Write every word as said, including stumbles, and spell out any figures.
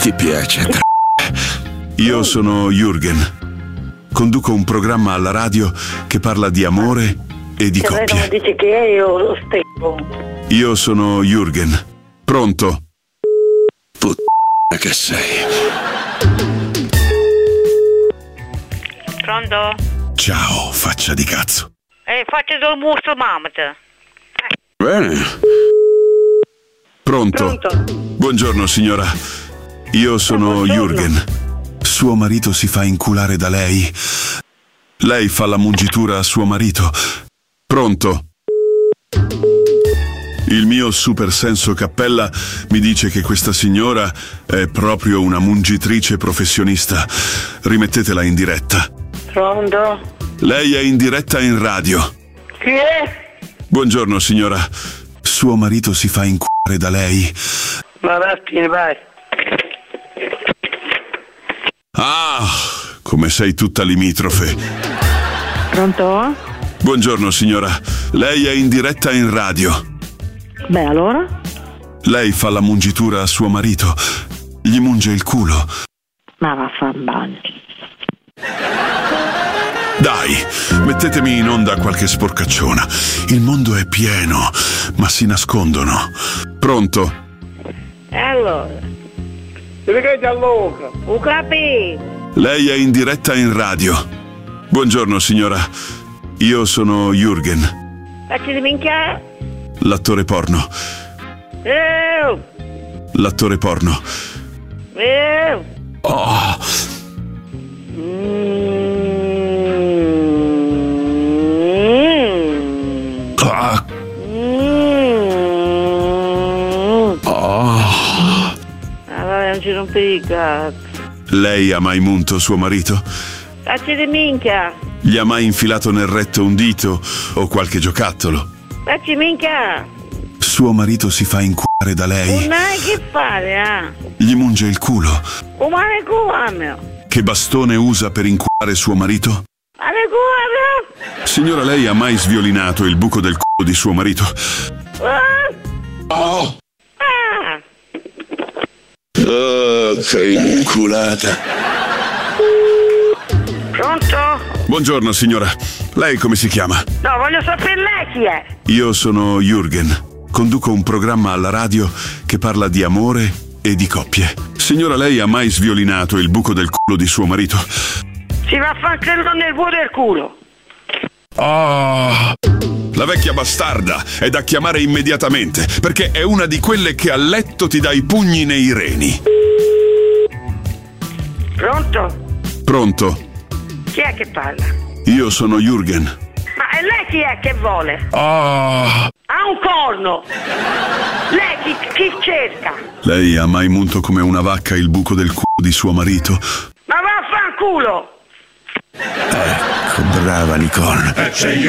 Ti piace? Io sono Jürgen. Conduco un programma alla radio che parla di amore e di coppie. Non dici che è, io lo stecco. Io sono Jürgen. Pronto? Puttana che sei. Pronto? Ciao, faccia di cazzo. Eh, faccio del muso mamata. Bene. Pronto? Pronto? Buongiorno signora. Io sono Jürgen. Suo marito si fa inculare da lei. Lei fa la mungitura a suo marito. Pronto? Il mio super senso cappella mi dice che questa signora è proprio una mungitrice professionista. Rimettetela in diretta. Pronto? Lei è in diretta in radio. Chi è? Buongiorno signora. Suo marito si fa inculare da lei. Ma vattene, vai. Ah, come sei tutta limitrofe. Pronto? Buongiorno signora. Lei è in diretta in radio. Beh, allora? Lei fa la mungitura a suo marito. Gli munge il culo. Ma vaffanbagno. Dai, mettetemi in onda qualche sporcacciona. Il mondo è pieno, ma si nascondono. Pronto? E allora? Perché allora? Ho capito. Lei è in diretta in radio. Buongiorno signora. Io sono Jürgen. Facci di minchia. L'attore porno. Eh, L'attore porno. eh. Oh, Mm. ah, Mm. oh. Allora non ci rompi il cazzo. Lei ha mai munto suo marito? Facci di minchia. Gli ha mai infilato nel retto un dito o qualche giocattolo? Facci minchia. Suo marito si fa inculare da lei. Non hai che fare, ah. Gli munge il culo. Umane cuore. Che bastone usa per inculare suo marito? Male cuore. Signora, lei ha mai sviolinato il buco del culo di suo marito? Ah. Oh, Ah. oh che inculata. Pronto? Buongiorno signora. Lei come si chiama? No, voglio sapere lei chi è. Io sono Jürgen. Conduco un programma alla radio che parla di amore e di coppie. Signora, lei ha mai sviolinato il buco del culo di suo marito? Si va a fanculo nel vuoto del culo. Ah, la vecchia bastarda è da chiamare immediatamente, perché è una di quelle che a letto ti dà i pugni nei reni. Pronto? Pronto? Chi è che parla? Io sono Jürgen. Ma e lei chi è che vuole? Ah, Ha un corno. Lei chi, chi cerca? lei ha mai munto come una vacca il buco del culo di suo marito? Ma vaffanculo. Ecco, brava Nicole.